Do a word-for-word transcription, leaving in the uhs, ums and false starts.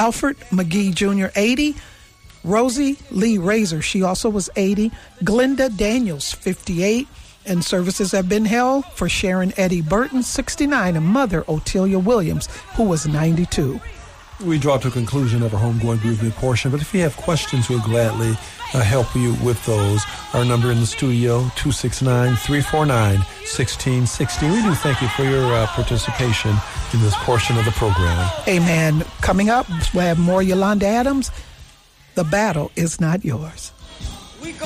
Alfred McGee Junior, eighty. Rosie Lee Razor, she also was eighty. Glenda Daniels, fifty-eight. And services have been held for Sharon Eddie Burton, sixty-nine, and Mother Otelia Williams, who was ninety-two. We draw to a conclusion of our homegoing bereavement portion, but if you have questions, we'll gladly uh, help you with those. Our number in the studio, two six nine, three four nine, one six six zero. We do thank you for your uh, participation in this portion of the program. Amen. Coming up, we'll have more Yolanda Adams. The battle is not yours.